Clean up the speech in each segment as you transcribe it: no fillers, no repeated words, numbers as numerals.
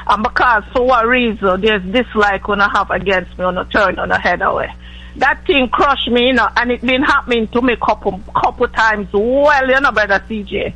And because for what reason there's dislike when I have against me, on a turn on a head away. That thing crushed me, you know, and it been happening to me couple times. Well, you know, Brother CJ.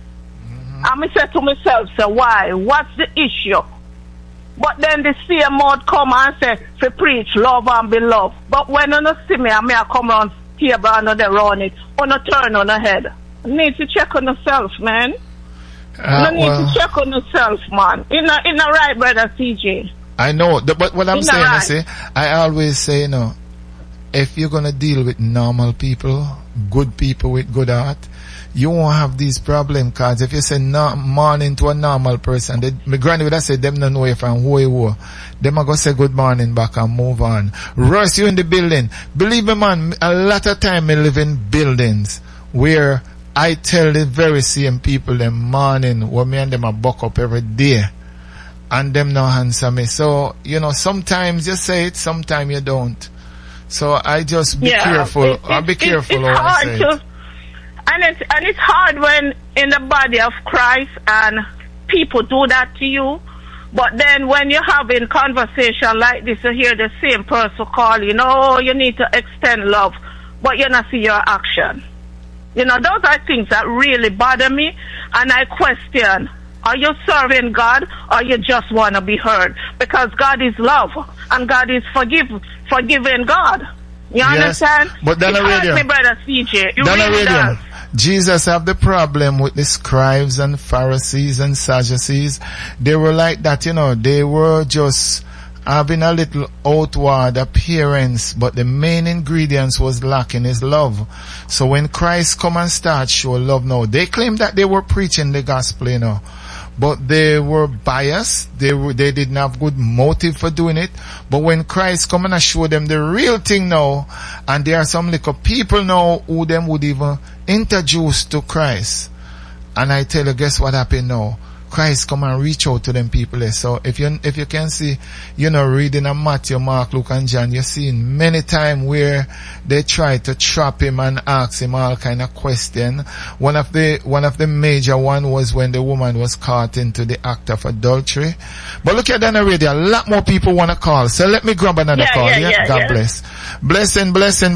And I said to myself, so why? What's the issue? But then the same mouth come and say, to preach love and be loved. But when you see me, I come around table and they run it, on a turn on a head. You need to check on yourself, man. You need to check on yourself, man. In a right, Brother CJ. I know, but what I'm saying, I always say, you know, if you're going to deal with normal people, good people with good heart, you won't have these problem cards. If you say morning to a normal person, my granny would have said them don't know you from who you were. Them are going to say good morning back and move on. Russ, you in the building. Believe me, man, a lot of time I live in buildings where I tell the very same people them morning when me and them are buck up every day. And them no answer me. So, you know, sometimes you say it, sometimes you don't. So I just be careful. I'll be careful it's hard I say to, and it's hard when in the body of Christ and people do that to you. But then when you're having conversation like this, you hear the same person call you, no, you need to extend love, but you not see your action. You know, those are things that really bother me, and I question, are you serving God or you just want to be heard? Because God is love and God is forgiving God. You understand? But then it hurts me, Brother CJ. It really does. Jesus have the problem with the scribes and Pharisees and Sadducees. They were like that, you know, they were just having a little outward appearance, but the main ingredients was lacking is love. So when Christ come and start show love now, they claim that they were preaching the gospel, you know, but they were biased. They didn't have good motive for doing it. But when Christ come and show them the real thing now, and there are some little people now who them would even introduce to Christ. And I tell you, guess what happened now? Christ come and reach out to them people there. So if you can see, you know, reading a Matthew, Mark, Luke and John, you're seeing many times where they try to trap him and ask him all kind of question. One of the major one was when the woman was caught into the act of adultery. But look at that radio, a lot more people want to call. So let me grab another call. God bless. Blessing. Blessing,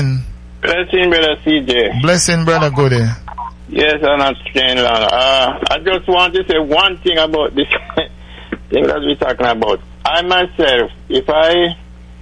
Brother CJ. Blessing, Brother Goody. Yes, I'm not staying long. I just want to say one thing about this thing that we're talking about. I myself, if I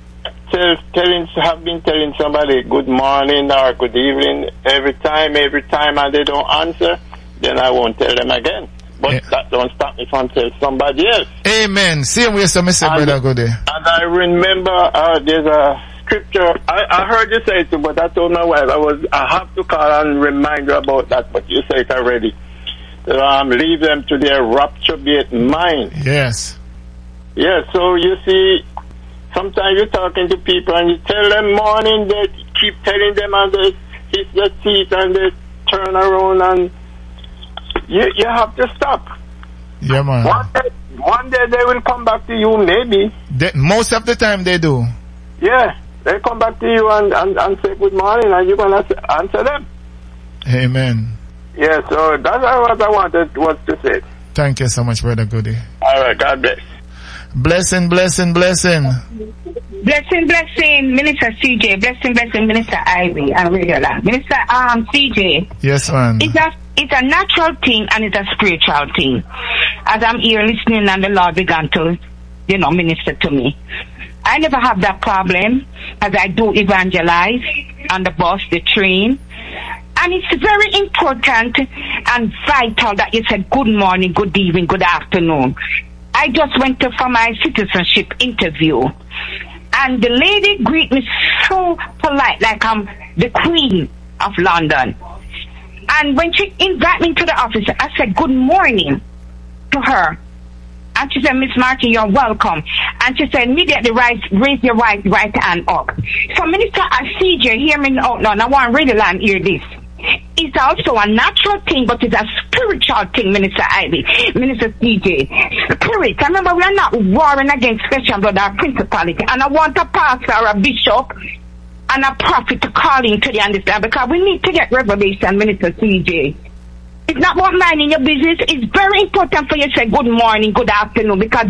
have been telling somebody good morning or good evening every time and they don't answer, then I won't tell them again. But that don't stop me from telling somebody else. Amen. Same way, so Mr. Brother Goody. And I remember there's a scripture, I heard you say it too, but I told my wife I have to call and remind her about that, but you say it already. Leave them to their rapture-based mind. Yes. Yeah, so you see, sometimes you're talking to people and you tell them morning, they keep telling them and they hit their teeth and they turn around and you have to stop. Yeah, man. One day they will come back to you, maybe. Most of the time they do. Yeah. They come back to you and say good morning and you're going to answer them. Amen. Yeah, so that's what I wanted to say. Thank you so much, Brother Goody. All right, God bless. Blessing. Blessing, Minister CJ. Blessing, Minister Ivy and Radio Land. Minister CJ. Yes, man. It's a natural thing and it's a spiritual thing. As I'm here listening and the Lord began to, minister to me. I never have that problem as I do evangelize on the bus, the train. And it's very important and vital that you said good morning, good evening, good afternoon. I just went for my citizenship interview. And the lady greeted me so polite, like I'm the Queen of London. And when she invited me to the office, I said good morning to her. And she said, Miss Martin, you're welcome. And she said, immediately raise your right hand up. So Minister CJ, hear me out now. I want Radio Land hear this. It's also a natural thing, but it's a spiritual thing, Minister Ivy, Minister CJ. Spirit. I remember we are not warring against flesh and blood or principality. And I want a pastor or a bishop and a prophet to call into the understand because we need to get revelation, Minister CJ. It's not about minding your business. It's very important for you to say good morning, good afternoon, because